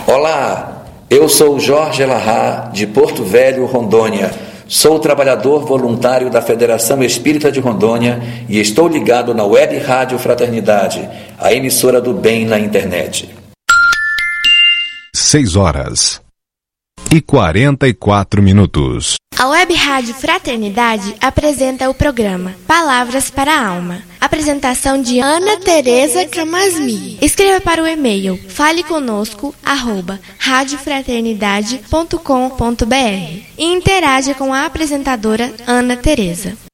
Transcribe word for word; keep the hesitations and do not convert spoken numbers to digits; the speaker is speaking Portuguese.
Olá, eu sou Jorge Elahá, de Porto Velho, Rondônia. Sou trabalhador voluntário da Federação Espírita de Rondônia e estou ligado na Web Rádio Fraternidade, a emissora do bem na internet. seis horas e quarenta e quatro minutos. A Web Rádio Fraternidade apresenta o programa Palavras para a Alma. Apresentação de Ana Tereza Camasmi. Escreva para o e-mail faleconosco arroba radiofraternidade ponto com ponto br e interaja com a apresentadora Ana Tereza.